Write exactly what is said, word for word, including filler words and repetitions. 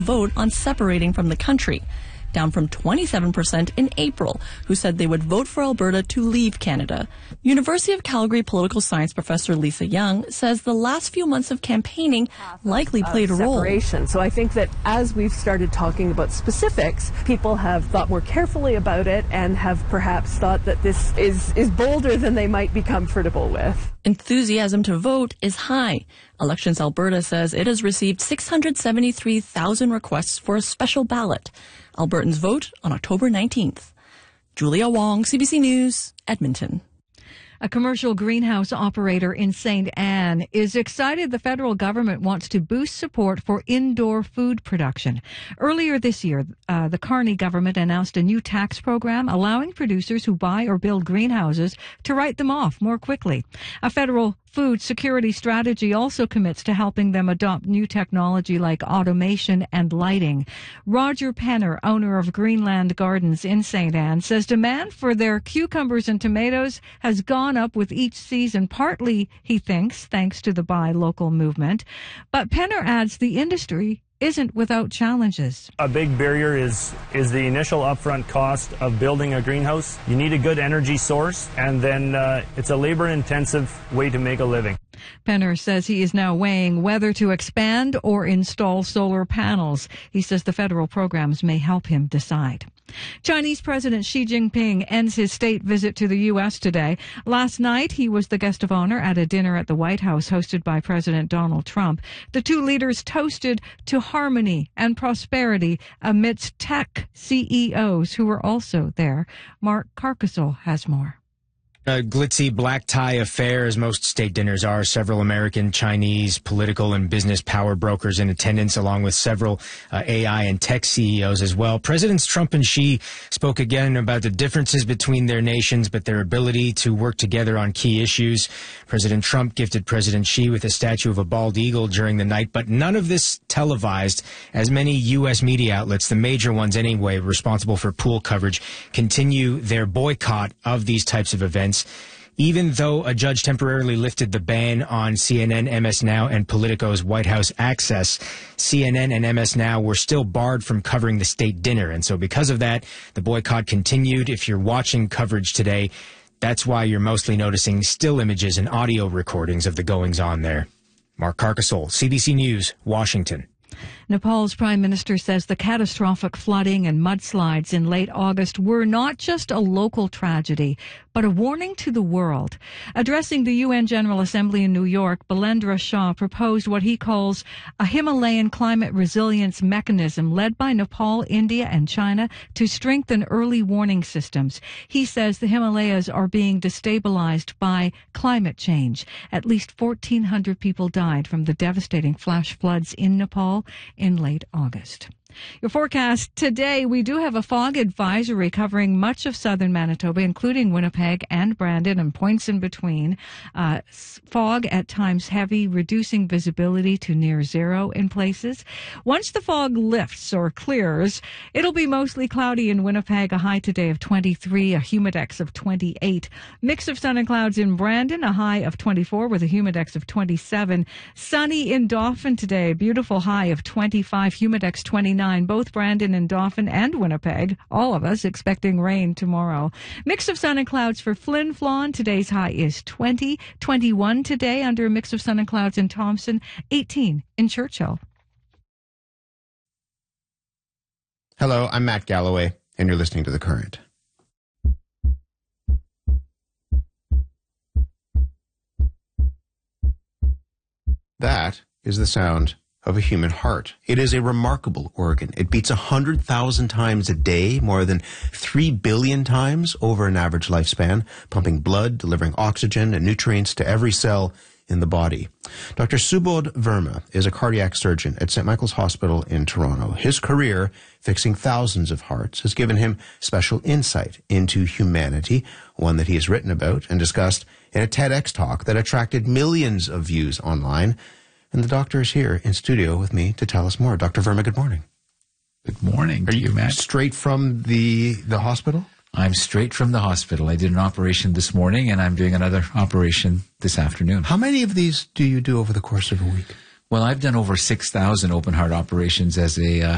vote on separating from the country, down from twenty-seven percent in April, who said they would vote for Alberta to leave Canada. University of Calgary political science professor Lisa Young says the last few months of campaigning likely played a role. Separation. So I think that as we've started talking about specifics, people have thought more carefully about it and have perhaps thought that this is, is bolder than they might be comfortable with. Enthusiasm to vote is high. Elections Alberta says it has received six hundred seventy-three thousand requests for a special ballot. Albertans vote on October nineteenth. Julia Wong, C B C News, Edmonton. A commercial greenhouse operator in Saint Anne is excited the federal government wants to boost support for indoor food production. Earlier this year, uh, the Carney government announced a new tax program allowing producers who buy or build greenhouses to write them off more quickly. A federal food security strategy also commits to helping them adopt new technology like automation and lighting. Roger Penner, owner of Greenland Gardens in Saint Anne, says demand for their cucumbers and tomatoes has gone up with each season, partly, he thinks, thanks to the buy local movement. But Penner adds the industry isn't without challenges. A big barrier is is the initial upfront cost of building a greenhouse. You need a good energy source, and then uh, it's a labor-intensive way to make a living. Penner says he is now weighing whether to expand or install solar panels. He says the federal programs may help him decide. Chinese President Xi Jinping ends his state visit to the U S today. Last night, he was the guest of honor at a dinner at the White House hosted by President Donald Trump. The two leaders toasted to harmony and prosperity amidst tech C E Os who were also there. Mark Carcasole has more. A glitzy black tie affair, as most state dinners are. Several American, Chinese, political and business power brokers in attendance, along with several uh, A I and tech C E Os as well. Presidents Trump and Xi spoke again about the differences between their nations, but their ability to work together on key issues. President Trump gifted President Xi with a statue of a bald eagle during the night, but none of this televised, as many U S media outlets, the major ones anyway, responsible for pool coverage, continue their boycott of these types of events. Even though a judge temporarily lifted the ban on C N N, M S Now, and Politico's White House access, C N N and M S Now were still barred from covering the state dinner. And so because of that, the boycott continued. If you're watching coverage today, that's why you're mostly noticing still images and audio recordings of the goings-on there. Mark Carcasole, C B C News, Washington. Nepal's prime minister says the catastrophic flooding and mudslides in late August were not just a local tragedy, but a warning to the world. Addressing the U N General Assembly in New York, Balendra Shah proposed what he calls a Himalayan climate resilience mechanism led by Nepal, India, and China to strengthen early warning systems. He says the Himalayas are being destabilized by climate change. At least fourteen hundred people died from the devastating flash floods in Nepal in late August. Your forecast today, we do have a fog advisory covering much of southern Manitoba, including Winnipeg and Brandon and points in between. Uh, fog at times heavy, reducing visibility to near zero in places. Once the fog lifts or clears, it'll be mostly cloudy in Winnipeg, a high today of twenty-three, a humidex of twenty-eight. Mix of sun and clouds in Brandon, a high of twenty-four with a humidex of twenty-seven. Sunny in Dauphin today, beautiful high of twenty-five, humidex twenty-nine. Both Brandon and Dauphin and Winnipeg, all of us expecting rain tomorrow. Mix of sun and clouds for Flin Flon. Today's high is twenty, twenty-one today under a mix of sun and clouds in Thompson, eighteen in Churchill. Hello, I'm Matt Galloway, and you're listening to The Current. That is the sound of a human heart. It is a remarkable organ. It beats one hundred thousand times a day, more than three billion times over an average lifespan, pumping blood, delivering oxygen and nutrients to every cell in the body. Doctor Subodh Verma is a cardiac surgeon at Saint Michael's Hospital in Toronto. His career fixing thousands of hearts has given him special insight into humanity, one that he has written about and discussed in a TEDx talk that attracted millions of views online. And the doctor is here in studio with me to tell us more. Doctor Verma, good morning. Good morning Are to you, you, Matt. Straight from the, the hospital? I'm straight from the hospital. I did an operation this morning, and I'm doing another operation this afternoon. How many of these do you do over the course of a week? Well, I've done over six thousand open heart operations as a uh,